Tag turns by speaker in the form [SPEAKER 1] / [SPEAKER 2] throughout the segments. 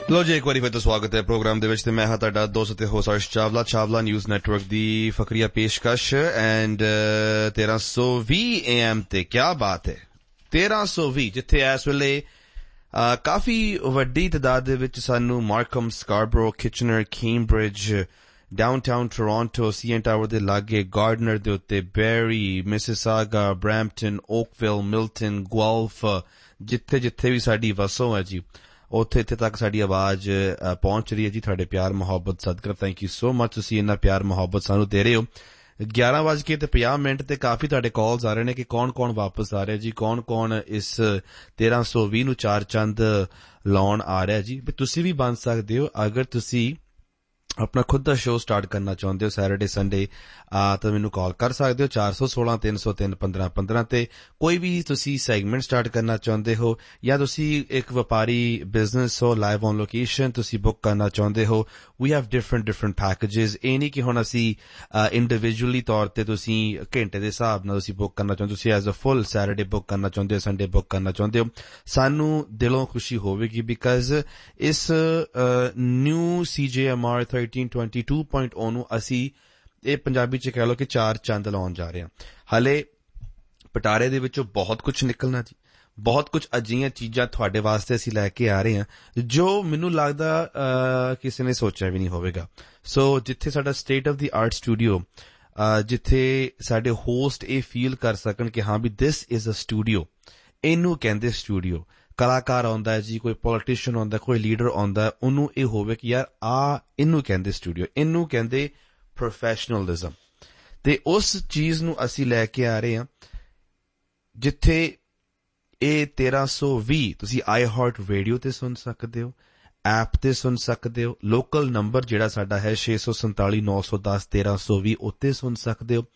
[SPEAKER 1] ਲੋ ਜੀ, ਇੱਕ ਵਾਰੀ ਫਿਰ ਤੋਂ ਸਵਾਗਤ ਹੈ ਪ੍ਰੋਗਰਾਮ ਦੇ ਵਿੱਚ ਤੇ ਮੈਂ ਹਾਂ ਤੁਹਾਡਾ ਦੋਸਤ ਤੇ host Arsh Chawla, Chawla news network ਦੀ ਫਕਰੀਆ ਪੇਸ਼ਕਸ਼ ਐਂਡ 1320 AM ਤੇ ਕਿਆ ਬਾਤ ਹੈ 1320 ਜਿੱਥੇ ਇਸ ਵੇਲੇ ਕਾਫੀ ਵੱਡੀ ਤਾਦਾਦ ਦੇ ਵਿੱਚ ਸਾਨੂੰ Markham, Scarborough, Kitchener, Cambridge, downtown Toronto, CN tower ਦੇ ਲਾਗੇ, ਗਾਰਡਨਰ ਦੇ ਉੱਤੇ, ਬੈਰੀ, ਮਿਸਿਸਾਗਾ, ਬਰੈਂਪਟਨ, ਓਕਵਿਲ, ਮਿਲਟਨ, ਗੁਆਲਫ, ਜਿੱਥੇ ਜਿੱਥੇ ਵੀ ਸਾਡੀ ਵਸੋਂ ਹੈ ਜੀ ਉੱਥੇ ਇੱਥੇ ਤੱਕ ਸਾਡੀ ਆਵਾਜ਼ ਪਹੁੰਚ ਰਹੀ ਹੈ ਜੀ ਤੁਹਾਡੇ ਪਿਆਰ ਮੁਹੱਬਤ ਸਦਕਾ। ਥੈਂਕ ਯੂ ਸੋ ਮਚ, ਤੁਸੀਂ ਇੰਨਾ ਪਿਆਰ ਮੁਹੱਬਤ ਸਾਨੂੰ ਦੇ ਰਹੇ ਹੋ। 11:50 ਤੇ ਕਾਫੀ ਤੁਹਾਡੇ ਕਾਲਸ ਆ ਰਹੇ ਨੇ ਕਿ ਕੌਣ ਵਾਪਸ ਆ ਰਿਹਾ ਜੀ, ਕੌਣ ਇਸ 1320 ਨੂੰ ਚਾਰ ਚੰਦ ਲਾਉਣ ਆ ਰਿਹਾ ਜੀ। ਤੁਸੀਂ ਵੀ ਬਣ ਸਕਦੇ ਹੋ ਅਗਰ ਤੁਸੀਂ ਆਪਣਾ ਖੁਦ ਦਾ ਸ਼ੋਅ ਸਟਾਰਟ ਕਰਨਾ ਚਾਹੁੰਦੇ ਹੋ ਸੈਟਰਡੇ ਸੰਡੇ ਤਾਂ ਮੈਨੂੰ ਕਾਲ ਕਰ ਸਕਦੇ ਹੋ 416-303-1515 ਤੇ। ਕੋਈ ਵੀ ਤੁਸੀਂ ਸੈਗਮੈਂਟ ਸਟਾਰਟ ਕਰਨਾ ਚਾਹੁੰਦੇ ਹੋ ਜਾਂ ਤੁਸੀਂ ਇੱਕ ਵਪਾਰੀ ਬਿਜ਼ਨਸ ਹੋ, ਲਾਈਵ ਔਨ ਲੋਕੇਸ਼ਨ ਤੁਸੀਂ ਬੁੱਕ ਕਰਨਾ ਚਾਹੁੰਦੇ ਹੋ, ਵੀ ਹੈਵ ਡਿਫਰੈਂਟ ਪੈਕੇਜਸ। ਇਹ ਨਹੀਂ ਕਿ ਹੁਣ ਅਸੀਂ ਇੰਡੀਵਿਜੂਅਲੀ ਤੌਰ ਤੇ ਤੁਸੀਂ ਘੰਟੇ ਦੇ ਹਿਸਾਬ ਨਾਲ ਤੁਸੀਂ ਬੁੱਕ ਕਰਨਾ ਚਾਹੁੰਦੇ, ਤੁਸੀਂ as a full Saturday book ਕਰਨਾ ਚਾਹੁੰਦੇ ਹੋ, ਸੰਡੇ ਬੁੱਕ ਕਰਨਾ ਚਾਹੁੰਦੇ ਹੋ, ਸਾਨੂੰ ਦਿਲੋਂ ਖੁਸ਼ੀ ਹੋਵੇਗੀ ਬਿਕਾਜ਼ ਇਸ ਨਿਊ CJMR 1322.0 ਨੂੰ ਅਸੀਂ ਇਹ ਪੰਜਾਬੀ ਚ ਕਹਿ ਲਓ ਕਿ ਚਾਰ ਚੰਦ ਲਾਉਣ ਜਾ ਰਹੇ ਹਾਂ। ਹਾਲੇ ਪਟਾਰੇ ਦੇ ਵਿੱਚੋਂ ਬਹੁਤ ਕੁਝ ਨਿਕਲਣਾ ਜੀ, ਬਹੁਤ ਕੁਝ ਅਜਿਹੀਆਂ ਚੀਜ਼ਾਂ ਤੁਹਾਡੇ ਵਾਸਤੇ ਅਸੀਂ ਲੈ ਕੇ ਆ ਰਹੇ ਹਾਂ ਜੋ ਮੈਨੂੰ ਲੱਗਦਾ ਕਿਸੇ ਨੇ ਸੋਚਿਆ ਵੀ ਨਹੀਂ ਹੋਵੇਗਾ। ਸੋ ਜਿੱਥੇ ਸਾਡਾ state of the art studio, ਜਿੱਥੇ ਸਾਡੇ ਹੋਸਟ ਇਹ ਫੀਲ ਕਰ ਸਕਣ ਕਿ ਹਾਂ ਵੀ ਦਿਸ ਇਜ਼ ਅ ਸਟੂਡੀਓ, ਇਹਨੂੰ ਕਹਿੰਦੇ ਸਟੂਡੀਓ। ਕਲਾਕਾਰ ਆਉਂਦਾ ਹੈ ਜੀ, ਕੋਈ ਪੋਲੀਟੀਸ਼ੀਅਨ ਆਉਂਦਾ, ਕੋਈ ਲੀਡਰ ਆਉਂਦਾ, ਉਹਨੂੰ ਇਹ ਹੋਵੇ ਕਿ ਯਾਰ ਇਹਨੂੰ ਕਹਿੰਦੇ ਸਟੂਡੀਓ, ਇਹਨੂੰ ਕਹਿੰਦੇ ਪ੍ਰੋਫੈਸ਼ਨਲਿਜ਼ਮ। ਤੇ ਉਸ ਚੀਜ਼ ਨੂੰ ਅਸੀਂ ਲੈ ਕੇ ਆ ਰਹੇ ਹਾਂ ਜਿੱਥੇ ਇਹ 1320 ਤੁਸੀਂ iHeart Radio ਤੇ ਸੁਣ ਸਕਦੇ ਹੋ, ਐਪ ਤੇ ਸੁਣ ਸਕਦੇ ਹੋ, ਲੋਕਲ ਨੰਬਰ ਜਿਹੜਾ ਸਾਡਾ ਹੈ 647-910-1320 ਉੱਤੇ ਸੁਣ ਸਕਦੇ ਹੋ,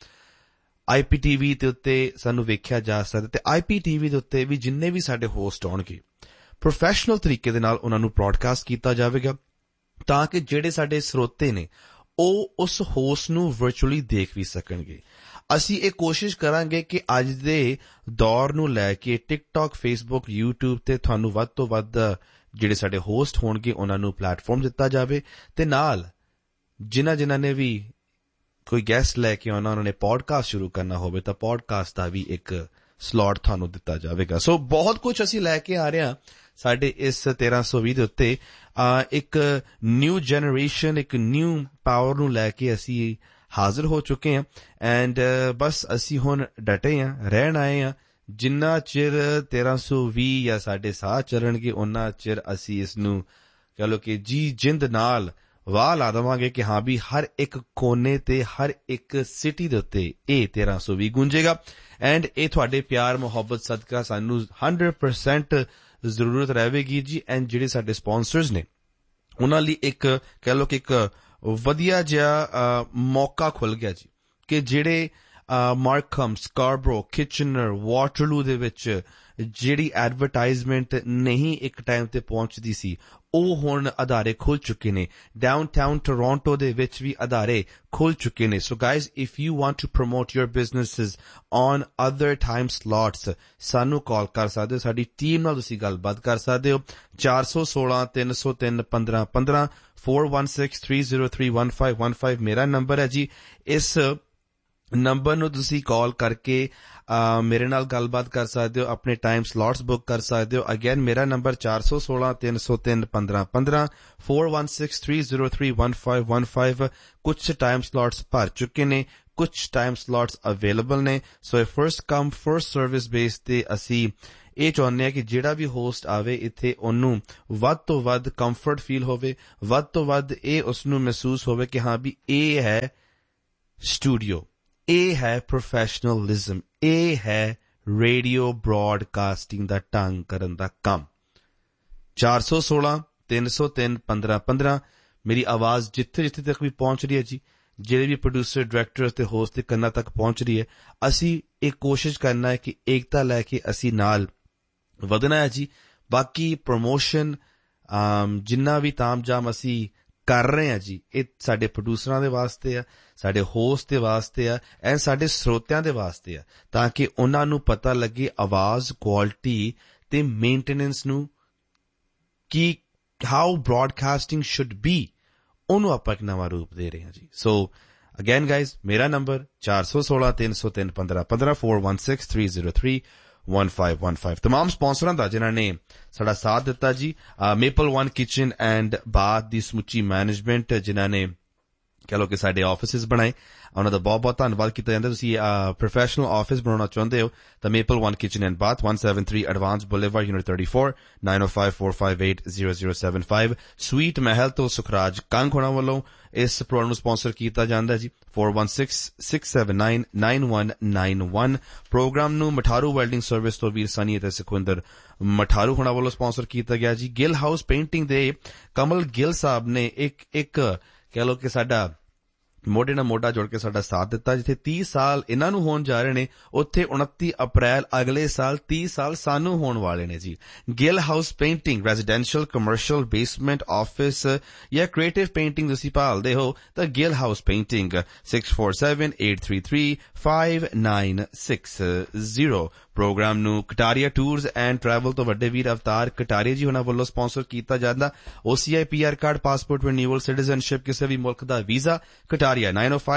[SPEAKER 1] IPTV ਦੇ ਉੱਤੇ ਸਾਨੂੰ ਵੇਖਿਆ ਜਾ ਸਕਦਾ ਤੇ IPTV ਦੇ ਉੱਤੇ ਵੀ ਜਿੰਨੇ ਵੀ ਸਾਡੇ ਹੋਸਟ ਆਉਣਗੇ ਪ੍ਰੋਫੈਸ਼ਨਲ ਤਰੀਕੇ ਦੇ ਨਾਲ ਉਹਨਾਂ ਨੂੰ ਬ੍ਰੌਡਕਾਸਟ ਕੀਤਾ ਜਾਵੇਗਾ ਤਾਂ ਕਿ ਜਿਹੜੇ ਸਾਡੇ ਸਰੋਤੇ ਨੇ ਉਹ ਉਸ ਹੋਸਟ ਨੂੰ ਵਰਚੁਅਲੀ ਦੇਖ ਵੀ ਸਕਣਗੇ। ਅਸੀਂ ਇਹ ਕੋਸ਼ਿਸ਼ ਕਰਾਂਗੇ ਕਿ ਅੱਜ ਦੇ ਦੌਰ ਨੂੰ ਲੈ ਕੇ ਟਿਕਟੌਕ, ਫੇਸਬੁੱਕ, YouTube ਤੇ ਤੁਹਾਨੂੰ ਵੱਧ ਤੋਂ ਵੱਧ ਜਿਹੜੇ ਸਾਡੇ ਹੋਸਟ ਹੋਣਗੇ ਉਹਨਾਂ ਨੂੰ ਪਲੇਟਫਾਰਮ ਦਿੱਤਾ ਜਾਵੇ ਤੇ ਨਾਲ ਜਿਨ੍ਹਾਂ ਨੇ ਵੀ ਕੋਈ ਗੈਸਟ ਲੈ ਕੇ ਆਉਣਾ, ਉਹਨਾਂ ਨੇ ਪੋਡਕਾਸਟ ਸ਼ੁਰੂ ਕਰਨਾ ਹੋਵੇ ਤਾਂ ਪੋਡਕਾਸਟ ਦਾ ਵੀ ਇੱਕ ਸਲੌਟ ਤੁਹਾਨੂੰ ਦਿੱਤਾ ਜਾਵੇਗਾ। ਸੋ ਬਹੁਤ ਕੁਝ ਅਸੀਂ ਲੈ ਕੇ ਆ ਰਹੇ ਹਾਂ ਸਾਡੇ ਇਸ 1320 ਦੇ ਉੱਤੇ। ਇੱਕ ਨਿਊ ਜਨਰੇਸ਼ਨ, ਇੱਕ ਨਿਊ ਪਾਵਰ ਨੂੰ ਲੈ ਕੇ ਅਸੀਂ ਹਾਜ਼ਰ ਹੋ ਚੁੱਕੇ ਹਾਂ ਐਂਡ ਬਸ ਅਸੀਂ ਹੁਣ ਡਟੇ ਹਾਂ, ਰਹਿਣ ਆਏ ਹਾਂ। ਜਿੰਨਾ ਚਿਰ 1320 ਜਾਂ ਸਾਡੇ ਸਾਹ ਚੱਲਣਗੇ ਉਹਨਾਂ ਚਿਰ ਅਸੀਂ ਇਸ ਨੂੰ ਕਹਿ ਲਓ ਕਿ ਜੀ ਜਿੰਦ ਨਾਲ ਵਾਹ ਲਾ ਦੇਵਾਂਗੇ ਕਿ ਹਾਂ ਵੀ ਹਰ ਇੱਕ ਕੋਨੇ ਤੇ ਹਰ ਇੱਕ ਸਿਟੀ ਦੇ ਉੱਤੇ ਇਹ 1320 ਗੂੰਜੇਗਾ ਐਂਡ ਇਹ ਤੁਹਾਡੇ ਪਿਆਰ ਮੁਹੱਬਤ ਸਦਕਾ ਸਾਨੂੰ 100% ਜ਼ਰੂਰਤ ਰਹੇਗੀ ਜੀ। ਐਂਡ ਜਿਹੜੇ ਸਾਡੇ ਸਪਾਂਸਰਸ ਨੇ ਉਹਨਾਂ ਲਈ ਇੱਕ ਕਹਿ ਲਓ ਕਿ ਇੱਕ ਵਧੀਆ ਜਿਹਾ ਮੌਕਾ ਖੁੱਲ ਗਿਆ ਜੀ ਕਿ ਜਿਹੜੇ ਮਾਰਕਮ, ਸਕਾਰਬਰੋ, ਕਿਚਨਰ, ਵਾਟਰਲੂ ਦੇ ਵਿੱਚ ਜਿਹੜੀ ਐਡਵਰਟਾਈਜ਼ਮੈਂਟ ਨਹੀਂ ਇੱਕ ਟਾਈਮ ਤੇ ਪਹੁੰਚਦੀ ਸੀ ਉਹ ਹੁਣ ਅਦਾਰੇ ਖੁੱਲ ਚੁੱਕੇ ਨੇ। ਡਾਊਨਟਾਊਨ ਟੋਰਾਂਟੋ ਦੇ ਵਿੱਚ ਵੀ ਅਦਾਰੇ ਖੁੱਲ ਚੁੱਕੇ ਨੇ। So guys, if you want to promote your businesses on other time ਸਲੌਟਸ ਸਾਨੂੰ ਕਾਲ ਕਰ ਸਕਦੇ ਹੋ, ਸਾਡੀ ਟੀਮ ਨਾਲ ਤੁਸੀਂ ਗੱਲਬਾਤ ਕਰ ਸਕਦੇ ਹੋ। 416-303-1515 416-303-1515 ਮੇਰਾ ਨੰਬਰ ਹੈ ਜੀ। ਇਸ ਨੰਬਰ ਨੂੰ ਤੁਸੀਂ ਕਾਲ ਕਰਕੇ ਮੇਰੇ ਨਾਲ ਗੱਲਬਾਤ ਕਰ ਸਕਦੇ ਹੋ, ਆਪਣੇ ਟਾਈਮ ਸਲੌਟਸ ਬੁੱਕ ਕਰ ਸਕਦੇ ਹੋ। ਅਗੇਨ ਮੇਰਾ ਨੰਬਰ 416-303-1515 416-303-1515। ਕੁਝ ਟਾਈਮ ਸਲੌਟਸ ਭਰ ਚੁੱਕੇ ਨੇ, ਕੁਝ ਟਾਈਮ ਸਲੌਟਸ ਅਵੇਲੇਬਲ ਨੇ। ਸੋ ਇਹ ਫਰਸਟ ਕਮ ਫਰਸਟ ਸਰਵਿਸ ਬੇਸ ਤੇ ਅਸੀਂ ਇਹ ਚਾਹੁੰਦੇ ਹਾਂ ਕਿ ਜਿਹੜਾ ਵੀ ਹੋਸਟ ਆਵੇ ਇੱਥੇ ਉਹਨੂੰ ਵੱਧ ਤੋਂ ਵੱਧ ਕੰਫਰਟ ਫੀਲ ਹੋਵੇ, ਵੱਧ ਤੋਂ ਵੱਧ ਇਹ ਉਸਨੂੰ ਮਹਿਸੂਸ ਹੋਵੇ ਕਿ ਹਾਂ ਵੀ ਇਹ ਹੈ ਸਟੂਡੀਓ, ਇਹ ਹੈ ਪ੍ਰੋਫੈਸ਼ਨਲਿਜ਼ਮ, ਇਹ ਹੈ ਰੇਡੀਓ ਬ੍ਰੌਡਕਾਸਟਿੰਗ ਦਾ ਢੰਗ ਕਰਨ ਦਾ ਕੰਮ। 416-303-1515 ਮੇਰੀ ਆਵਾਜ਼ ਜਿੱਥੇ ਜਿੱਥੇ ਤੱਕ ਵੀ ਪਹੁੰਚ ਰਹੀ ਹੈ ਜੀ, ਜਿਹੜੇ ਵੀ ਪ੍ਰੋਡਿਊਸਰ, ਡਾਇਰੈਕਟਰ ਅਤੇ ਹੋਸਟ ਦੇ ਕੰਨਾਂ ਤੱਕ ਪਹੁੰਚ ਰਹੀ ਹੈ, ਅਸੀਂ ਇਹ ਕੋਸ਼ਿਸ਼ ਕਰਨਾ ਹੈ ਕਿ ਏਕਤਾ ਲੈ ਕੇ ਅਸੀਂ ਨਾਲ ਵਧਣਾ ਹੈ ਜੀ। ਬਾਕੀ ਪ੍ਰਮੋਸ਼ਨ ਜਿੰਨਾ ਵੀ ਤਾਮਝਾਮ ਅਸੀਂ ਕਰ ਰਹੇ ਹਾਂ ਜੀ, ਇਹ ਸਾਡੇ ਪ੍ਰੋਡਿਊਸਰਾਂ ਦੇ ਵਾਸਤੇ ਆ, ਸਾਡੇ ਹੋਸਟ ਦੇ ਵਾਸਤੇ ਆ ਐਂਡ ਸਾਡੇ ਸਰੋਤਿਆਂ ਦੇ ਵਾਸਤੇ ਆ, ਤਾਂ ਕਿ ਉਹਨਾਂ ਨੂੰ ਪਤਾ ਲੱਗੇ ਆਵਾਜ਼ ਕੁਆਲਿਟੀ ਤੇ ਮੇਨਟੇਨੈਂਸ ਨੂੰ ਕੀ ਹਾਊ ਬ੍ਰੌਡਕਾਸਟਿੰਗ ਸ਼ੁੱਡ ਬੀ, ਉਹਨੂੰ ਆਪਾਂ ਇੱਕ ਨਵਾਂ ਰੂਪ ਦੇ ਰਹੇ ਹਾਂ ਜੀ. ਸੋ ਅਗੇਨ ਗਾਈਜ਼, ਮੇਰਾ ਨੰਬਰ 416-303-1515 416-303-1515. ਤਮਾਮ ਸਪਾਂਸਰਾਂ ਦਾ ਜਿਨ੍ਹਾਂ ਨੇ ਸਾਡਾ ਸਾਥ ਦਿੱਤਾ ਜੀ. Maple one kitchen and bath ਦੀ ਸਮੁੱਚੀ ਮੈਨੇਜਮੈਂਟ, ਜਿਨ੍ਹਾਂ ਨੇ ਕਹਿ ਲਓ ਕਿ ਸਾਡੇ ਆਫਿਸਿਸ ਬਣਾਏ, ਉਹਨਾਂ ਦਾ ਬਹੁਤ ਬਹੁਤ ਧੰਨਵਾਦ ਕੀਤਾ ਜਾਂਦਾ. ਤੁਸੀਂ ਪ੍ਰੋਫੈਸ਼ਨਲ ਆਫਿਸ ਬਣਾਉਣਾ ਚਾਹੁੰਦੇ ਹੋ ਤਾਂ maple one kitchen and bath, 173 advance boulevard, unit 34, 9054580075. Sweet ਮਹਿਲ ਤੋਂ ਸੁਖਰਾਜ ਕੰਗ ਹੋਣਾ ਵੱਲੋਂ ਇਸ ਪ੍ਰੋਗਰਾਮ ਨੂੰ ਸਪਾਂਸਰ ਕੀਤਾ ਜਾਂਦਾ ਜੀ. 4166799191. ਪ੍ਰੋਗਰਾਮ ਨੂੰ ਮਠਾਰੂ ਵੈਲਡਿੰਗ ਸਰਵਿਸ ਤੋਂ ਵੀਰ ਸਨੀ ਅਤੇ ਸੁਖਵਿੰਦਰ ਮਠਾਰੂ ਹੋਣਾ ਵੱਲੋਂ ਸਪਾਂਸਰ ਕੀਤਾ ਗਿਆ ਜੀ. ਗਿੱਲ ਹਾਊਸ ਪੇਂਟਿੰਗ ਦੇ ਕਮਲ ਗਿੱਲ ਸਾਹਿਬ ਨੇ ਇੱਕ ਕਹਿ ਲਓ ਕਿ ਸਾਡਾ ਮੋਢੇ ਨਾਲ ਮੋਢਾ ਜੋੜ ਕੇ ਸਾਡਾ ਸਾਥ ਦਿੱਤਾ. ਜਿੱਥੇ 30 ਸਾਲ ਇਹਨਾਂ ਨੂੰ ਹੋਣ ਜਾ ਰਹੇ ਨੇ, ਉੱਥੇ 29 ਅਪ੍ਰੈਲ ਅਗਲੇ ਸਾਲ 30 ਸਾਲ ਸਾਨੂੰ ਹੋਣ ਵਾਲੇ ਨੇ ਜੀ. Gill house painting, residential, commercial, basement, office ਜਾਂ ਕ੍ਰੀਏਟਿਵ ਪੇਂਟਿੰਗ ਤੁਸੀਂ ਭਾਲਦੇ ਹੋ ਤਾਂ ਗਿੱਲ ਹਾਊਸ ਪੇਂਟਿੰਗ, 6478335960. ਪ੍ਰੋਗਰਾਮ ਨੂੰ ਕਟਾਰੀਆ ਟੂਰਸ ਐਂਡ ਟਰੈਵਲ ਤੋਂ ਵੱਡੇ ਵੀਰ ਅਵਤਾਰ ਕਟਾਰੀਆ ਜੀ ਉਹਨਾਂ ਵੱਲੋਂ ਸਪਾਂਸਰ ਕੀਤਾ ਜਾਂਦਾ. OCI PR card, passport renewal, citizenship, ਕਿਸੇ ਵੀ ਮੁਲਕ ਦਾ ਵੀਜ਼ਾ, ਕਟਾਰੀਆ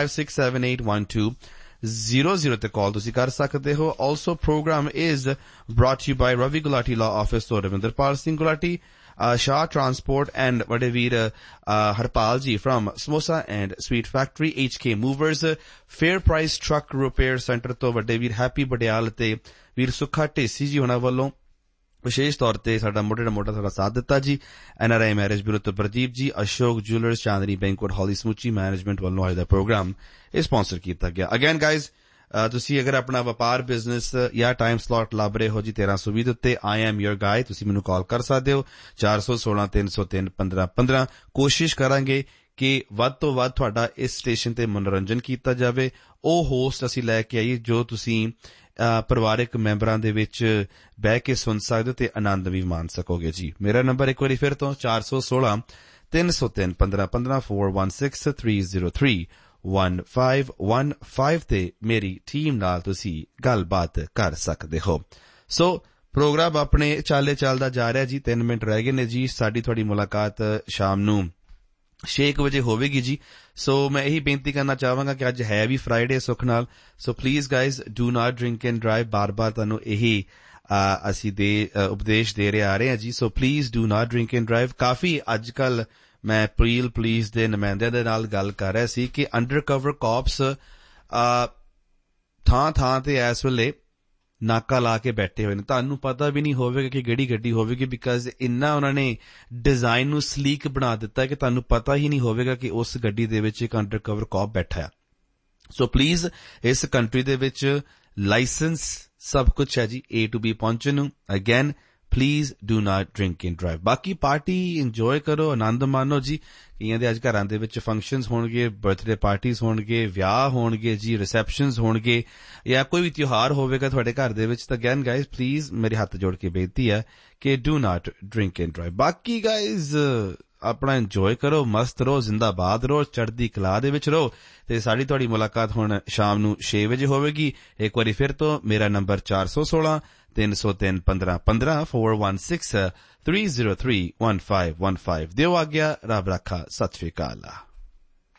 [SPEAKER 1] 9056781200 ਤੇ ਕਾਲ ਤੁਸੀਂ ਕਰ ਸਕਦੇ ਹੋ. Also programme is brought you by Ravi Gulati law office ਤੋਂ Ravinderpal Singh Gulati, Shah Transport and ਵੱਡੇ ਵੀਰ ਹਰਪਾਲ ਜੀ from Samosa and Sweet Factory, HK Movers, Fair Price Truck Repair Center ਤੋਂ ਵੱਡੇ ਵੀਰ ਹੈਪੀ ਬਡਿਆਲ ਤੇ ਵੀਰ ਸੁੱਖਾ ਢੇਸੀ ਜੀ ਉਹਨਾਂ ਵੱਲੋਂ ਵਿਸ਼ੇਸ਼ ਤੌਰ ਤੇ ਸਾਡਾ ਮੋਢੇ ਨਾਲ ਮੋਢਾ ਸਾਡਾ ਸਾਥ ਦਿੱਤਾ ਜੀ. NRI ਮੈਰਿਜ ਬਿਊਰੋ ਤੋਂ ਪ੍ਰਦੀਪ ਜੀ, ਅਸ਼ੋਕ ਜੂਲਰਸ, ਚਾਂਦਨੀ ਬੈਂਕੁਏਟ ਹਾਲ ਦੀ ਸਮੁੱਚੀ ਮੈਨੇਜਮੈਂਟ ਵੱਲੋਂ ਅੱਜ ਦਾ ਪ੍ਰੋਗਰਾਮ ਇਹ ਸਪਾਂਸਰ ਕੀਤਾ ਗਿਆ. ਅਗੇਨ ਗਾਈਜ਼, ਤੁਸੀਂ ਅਗਰ ਆਪਣਾ ਵਪਾਰ ਬਿਜ਼ਨਸ ਜਾਂ ਟਾਈਮ ਸਲੌਟ ਲੱਭ ਰਹੇ ਹੋ ਜੀ 1320 ਦੇ ਉੱਤੇ, ਆਈ ਐਮ ਯੋਰ ਗਾਈ, ਤੁਸੀਂ ਮੈਨੂੰ ਕਾਲ ਕਰ ਸਕਦੇ ਹੋ 416-303-1515. ਕੋਸ਼ਿਸ਼ ਕਰਾਂਗੇ ਕਿ ਵੱਧ ਤੋਂ ਵੱਧ ਤੁਹਾਡਾ ਇਸ ਸਟੇਸ਼ਨ ਤੇ ਮਨੋਰੰਜਨ ਕੀਤਾ ਜਾਵੇ. ਉਹ ਹੋਸਟ ਅਸੀਂ ਲੈ ਕੇ ਆਈਏ ਜੋ ਤੁਸੀਂ ਪਰਿਵਾਰਕ ਮੈਂਬਰਾਂ ਦੇ ਵਿੱਚ ਬਹਿ ਕੇ ਸੁਣ ਸਕਦੇ ਹੋ ਤੇ ਆਨੰਦ ਵੀ ਮਾਣ ਸਕੋਗੇ ਜੀ. ਮੇਰਾ ਨੰਬਰ ਇੱਕ ਵਾਰੀ ਫਿਰ ਤੋਂ 416-303-1515 416-303-1515 ਤੇ ਮੇਰੀ ਟੀਮ ਨਾਲ ਤੁਸੀਂ ਗੱਲਬਾਤ ਕਰ ਸਕਦੇ ਹੋ. ਸੋ ਪ੍ਰੋਗਰਾਮ ਆਪਣੇ ਚਾਲੇ ਚੱਲਦਾ ਜਾ ਰਿਹਾ ਜੀ. 3 ਮਿੰਟ ਰਹਿ ਗਏ ਨੇ ਜੀ. ਸਾਡੀ ਤੁਹਾਡੀ ਮੁਲਾਕਾਤ ਸ਼ਾਮ ਨੂੰ 6 ਵਜੇ ਹੋਵੇਗੀ ਜੀ. ਸੋ ਮੈਂ ਇਹੀ ਬੇਨਤੀ ਕਰਨਾ ਚਾਹਾਂਗਾ ਕਿ ਅੱਜ ਹੈ ਵੀ ਫਰਾਈਡੇ ਸੁੱਖ ਨਾਲ. So please guys, do not drink and drive. ਬਾਰ-ਬਾਰ ਤੁਹਾਨੂੰ ਇਹੀ ਅਸੀਂ ਉਪਦੇਸ਼ ਦੇ ਰਹੇ ਆ ਰਹੇ ਹਾਂ ਜੀ. So please do not drink and drive. ਕਾਫੀ ਅੱਜ ਕੱਲ ਮੈਂ ਪ੍ਰੀਲ ਪੁਲਿਸ ਦੇ ਨੁਮਾਇੰਦਿਆਂ ਦੇ ਨਾਲ ਗੱਲ ਕਰ ਰਿਹਾ ਸੀ ਕਿ ਅੰਡਰ ਕਵਰ ਕਾਪਸ ਥਾਂ ਤੇ ਇਸ ਵੇਲੇ ਨਾਕਾ ਲਾ ਕੇ ਬੈਠੇ ਹੋਏ ਨੇ. ਤੁਹਾਨੂੰ ਪਤਾ ਵੀ ਨਹੀਂ ਹੋਵੇਗਾ ਕਿ ਕਿਹੜੀ ਗੱਡੀ ਹੋਵੇਗੀ, ਬਿਕਾਜ਼ ਇੰਨਾ ਉਹਨਾਂ ਨੇ ਡਿਜ਼ਾਈਨ ਨੂੰ ਸਲੀਕ ਬਣਾ ਦਿੱਤਾ ਕਿ ਤੁਹਾਨੂੰ ਪਤਾ ਹੀ ਨਹੀਂ ਹੋਵੇਗਾ ਕਿ ਉਸ ਗੱਡੀ ਦੇ ਵਿੱਚ ਇੱਕ ਅੰਡਰ ਕਵਰ ਕਾਪ ਬੈਠਾ ਹੈ. ਸੋ ਪਲੀਜ਼, ਇਸ ਕੰਟਰੀ ਦੇ ਵਿੱਚ ਲਾਇਸੈਂਸ ਸਭ ਕੁਝ ਹੈ ਜੀ A to B ਪਹੁੰਚਣ ਨੂੰ. Again please do not drink and drive. ਬਾਕੀ ਪਾਰਟੀ ਇੰਜੋਏ ਕਰੋ, ਆਨੰਦ ਮਾਣੋ ਜੀ. ਕਈਆਂ ਦੇ ਅੱਜ ਘਰਾਂ ਦੇ ਵਿੱਚ ਫੰਕਸ਼ਨਸ ਹੋਣਗੇ, ਬਰਥਡੇ ਪਾਰਟੀਜ਼ ਹੋਣਗੇ, ਵਿਆਹ ਹੋਣਗੇ ਜੀ, ਰਿਸੈਪਸ਼ਨਸ ਹੋਣਗੇ, ਜਾਂ ਕੋਈ ਵੀ ਤਿਉਹਾਰ ਹੋਵੇਗਾ ਤੁਹਾਡੇ ਘਰ ਦੇ ਵਿੱਚ. ਤਾਂ ਅਗੇਨ ਗਾਈਜ਼, ਪਲੀਜ਼ ਮੇਰੇ ਹੱਥ ਜੋੜ ਕੇ ਬੇਨਤੀ ਹੈ ਕਿ do not drink and drive. ਬਾਕੀ ਗਾਈਜ਼ ਆਪਣਾ ਇੰਜੋਏ ਕਰੋ, ਮਸਤ ਰਹੋ, ਜ਼ਿੰਦਾਬਾਦ ਰਹੋ, ਚੜ੍ਹਦੀ ਕਲਾ ਦੇ ਵਿੱਚ ਰਹੋ. ਤੇ ਸਾਡੀ ਤੁਹਾਡੀ ਮੁਲਾਕਾਤ ਹੁਣ ਸ਼ਾਮ ਨੂੰ 6 ਵਜੇ ਹੋਵੇਗੀ. ਇੱਕ ਵਾਰੀ ਫਿਰ ਤੋਂ ਮੇਰਾ ਨੰਬਰ 416-303-1515 416-303-1515. ਦਿਓ ਆਗਿਆ, ਰੱਬ ਰੱਖਾ, ਸਤਿ ਸ਼੍ਰੀ ਅਕਾਲ.